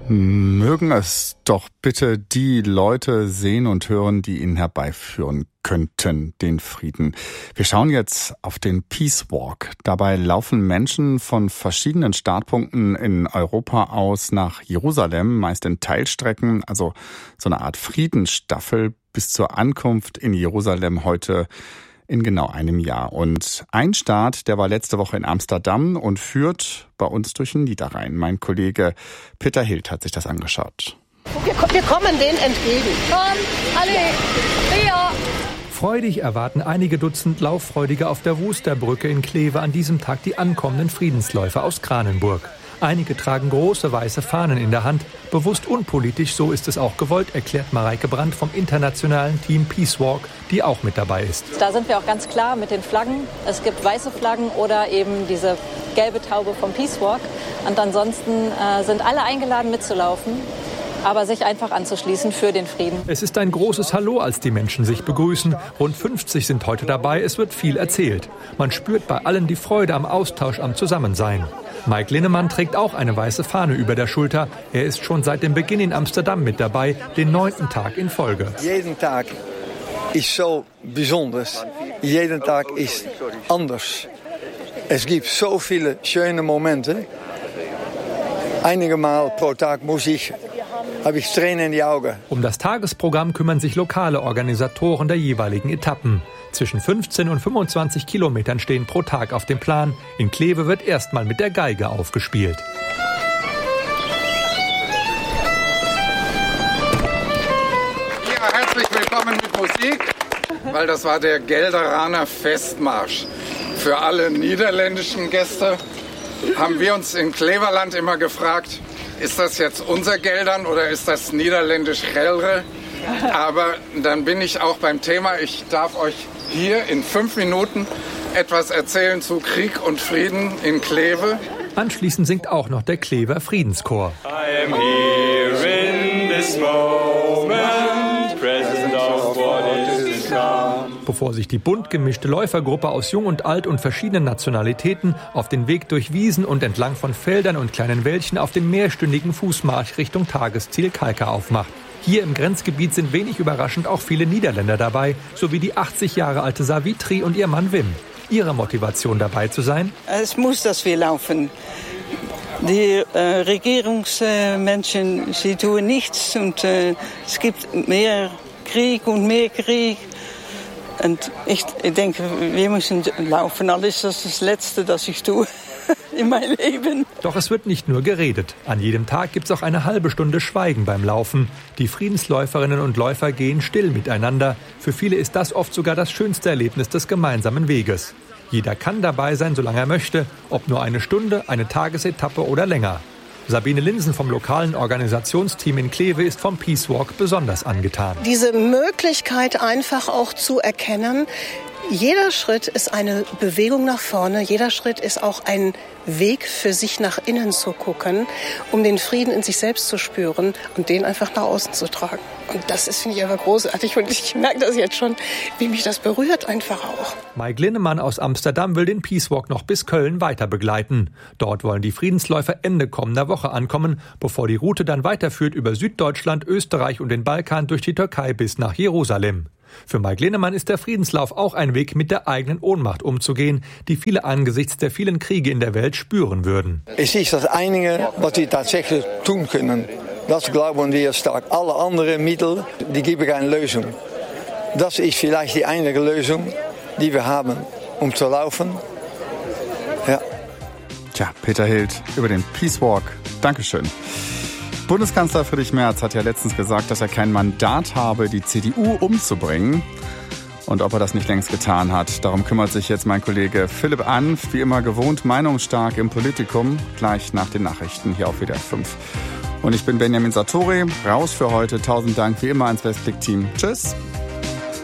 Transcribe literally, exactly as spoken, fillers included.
Mögen es doch bitte die Leute sehen und hören, die ihn herbeiführen könnten, den Frieden. Wir schauen jetzt auf den Peace Walk. Dabei laufen Menschen von verschiedenen Startpunkten in Europa aus nach Jerusalem, meist in Teilstrecken, also so eine Art Friedensstaffel bis zur Ankunft in Jerusalem heute in genau einem Jahr. Und ein Start, der war letzte Woche in Amsterdam und führt bei uns durch den Niederrhein. Mein Kollege Peter Hild hat sich das angeschaut. Wir, wir kommen denen entgegen. Komm, alle, Ria! Freudig erwarten einige Dutzend Lauffreudige auf der Wusterbrücke in Kleve an diesem Tag die ankommenden Friedensläufer aus Kranenburg. Einige tragen große weiße Fahnen in der Hand. Bewusst unpolitisch, so ist es auch gewollt, erklärt Mareike Brandt vom internationalen Team Peace Walk, die auch mit dabei ist. Da sind wir auch ganz klar mit den Flaggen. Es gibt weiße Flaggen oder eben diese gelbe Taube vom Peace Walk. Und ansonsten äh, sind alle eingeladen mitzulaufen, aber sich einfach anzuschließen für den Frieden. Es ist ein großes Hallo, als die Menschen sich begrüßen. Rund fünfzig sind heute dabei, es wird viel erzählt. Man spürt bei allen die Freude am Austausch, am Zusammensein. Mike Linnemann trägt auch eine weiße Fahne über der Schulter. Er ist schon seit dem Beginn in Amsterdam mit dabei, den neunten Tag in Folge. Jeden Tag ist so besonders. Jeden Tag ist anders. Es gibt so viele schöne Momente. Einige Mal pro Tag muss ich, habe ich Tränen in die Augen. Um das Tagesprogramm kümmern sich lokale Organisatoren der jeweiligen Etappen. Zwischen fünfzehn und fünfundzwanzig Kilometern stehen pro Tag auf dem Plan. In Kleve wird erstmal mit der Geige aufgespielt. Ja, herzlich willkommen mit Musik, weil das war der Gelderaner Festmarsch. Für alle niederländischen Gäste haben wir uns in Kleverland immer gefragt, ist das jetzt unser Geldern oder ist das niederländisch Gelre? Aber dann bin ich auch beim Thema. Ich darf euch hier in fünf Minuten etwas erzählen zu Krieg und Frieden in Kleve. Anschließend singt auch noch der Klever Friedenschor. I am here in this moment, present of what is to come. Bevor sich die bunt gemischte Läufergruppe aus Jung und Alt und verschiedenen Nationalitäten auf den Weg durch Wiesen und entlang von Feldern und kleinen Wäldchen auf den mehrstündigen Fußmarsch Richtung Tagesziel Kalka aufmacht. Hier im Grenzgebiet sind wenig überraschend auch viele Niederländer dabei, sowie die achtzig Jahre alte Savitri und ihr Mann Wim. Ihre Motivation dabei zu sein? Es muss, dass wir laufen. Die äh, Regierungsmenschen, äh, sie tun nichts und äh, es gibt mehr Krieg und mehr Krieg. Und ich, ich denke, wir müssen laufen. Alles das ist das Letzte, das ich tue in meinem Leben. Doch es wird nicht nur geredet. An jedem Tag gibt es auch eine halbe Stunde Schweigen beim Laufen. Die Friedensläuferinnen und Läufer gehen still miteinander. Für viele ist das oft sogar das schönste Erlebnis des gemeinsamen Weges. Jeder kann dabei sein, solange er möchte, ob nur eine Stunde, eine Tagesetappe oder länger. Sabine Linsen vom lokalen Organisationsteam in Kleve ist vom Peace Walk besonders angetan. Diese Möglichkeit einfach auch zu erkennen, jeder Schritt ist eine Bewegung nach vorne, jeder Schritt ist auch ein Weg für sich nach innen zu gucken, um den Frieden in sich selbst zu spüren und den einfach nach außen zu tragen. Und das ist, finde ich, einfach großartig und ich merke das jetzt schon, wie mich das berührt einfach auch. Mike Linnemann aus Amsterdam will den Peace Walk noch bis Köln weiter begleiten. Dort wollen die Friedensläufer Ende kommender Woche ankommen, bevor die Route dann weiterführt über Süddeutschland, Österreich und den Balkan durch die Türkei bis nach Jerusalem. Für Mike Linnemann ist der Friedenslauf auch ein Weg, mit der eigenen Ohnmacht umzugehen, die viele angesichts der vielen Kriege in der Welt spüren würden. Es ist das Einige, was wir tatsächlich tun können. Das glauben wir stark. Alle anderen Mittel, die geben keine Lösung. Das ist vielleicht die einzige Lösung, die wir haben, um zu laufen. Ja. Tja, Peter Hild über den Peace Walk. Dankeschön. Bundeskanzler Friedrich Merz hat ja letztens gesagt, dass er kein Mandat habe, die C D U umzubringen. Und ob er das nicht längst getan hat, darum kümmert sich jetzt mein Kollege Philipp Anf, wie immer gewohnt meinungsstark im Politikum, gleich nach den Nachrichten hier auf W D R fünf. Und ich bin Benjamin Sartori, raus für heute. Tausend Dank wie immer ans Westblick-Team. Tschüss.